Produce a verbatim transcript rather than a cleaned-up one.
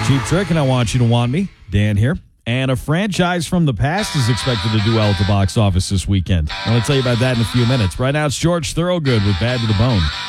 Cheap Trick, and I Want You to Want Me. Dan here. And a franchise from the past is expected to do well at the box office this weekend. I'm going to tell you about that in a few minutes. Right now, it's George Thorogood with Bad to the Bone.